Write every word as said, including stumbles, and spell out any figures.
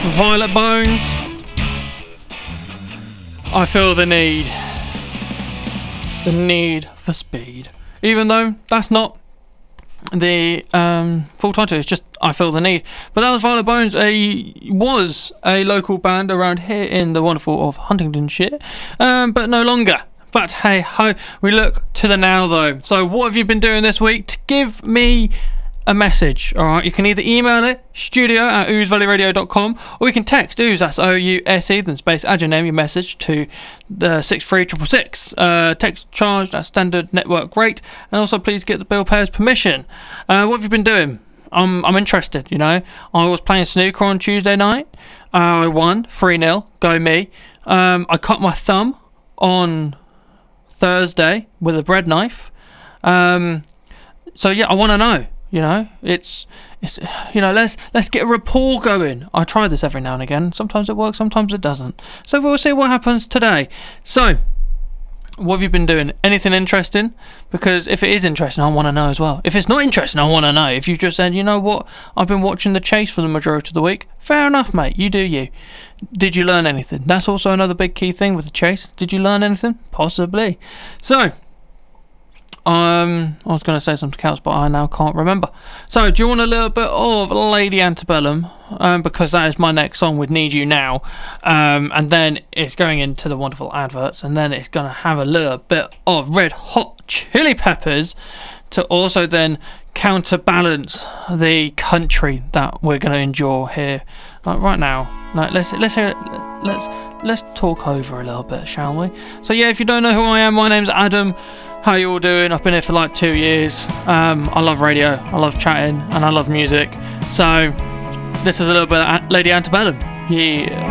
Violet Bones. I feel the need. The need for speed. Even though that's not the um, full title, it's just I Feel the Need. But that was Violet Bones, a was a local band around here in the wonderful of Huntingdonshire, um, but no longer. But hey ho, we look to the now though. So what have you been doing this week? To give me a message, alright? You can either email it, studio at ooze valley radio dot com, or you can text ooze, that's O U S E, then space, add your name, your message to the six three six six six. Uh, text charged at standard network rate, and also please get the bill payer's permission. Uh, what have you been doing? I'm, I'm interested, you know. I was playing snooker on Tuesday night. Uh, I won three nil, go me. Um, I cut my thumb on Thursday with a bread knife. Um, so yeah, I want to know. You know, it's it's you know, let's let's get a rapport going. I try this every now and again. Sometimes it works, sometimes it doesn't. So we'll see what happens today. So, what have you been doing? Anything interesting? Because if it is interesting, I want to know as well. If it's not interesting, I want to know. If you just said, you know what, I've been watching The Chase for the majority of the week, fair enough, mate. You do you. Did you learn anything? That's also another big key thing with The Chase. Did you learn anything? Possibly. So. Um, I was going to say something else, but I now can't remember. So, do you want a little bit of Lady Antebellum? Um, because that is my next song with Need You Now. Um, and then it's going into the wonderful adverts, and then it's going to have a little bit of Red Hot Chili Peppers to also then counterbalance the country that we're going to enjoy here. Like right now, like let's let's hear it, let's let's talk over a little bit, shall we? So yeah, if you don't know who I am, my name's Adam. How you all doing? I've been here for like two years. Um, I love radio, I love chatting, and I love music. So this is a little bit of Lady Antebellum. Yeah.